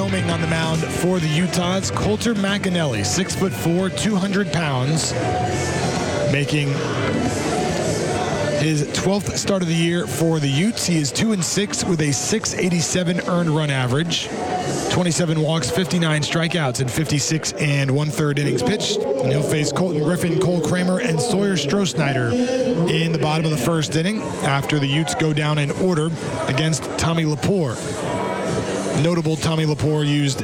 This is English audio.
Wyoming on the mound for the Utahs. Coulter McAnally, 6'4", 200 pounds, making his 12th start of the year for the Utes. He is 2-6 with a .687 earned run average, 27 walks, 59 strikeouts, and 56 1/3 innings pitched. And he'll face Colton Griffin, Cole Kramer, and Sawyer Strohsnyder in the bottom of the first inning after the Utes go down in order against Tommy Lepore. Notable Tommy Lepore used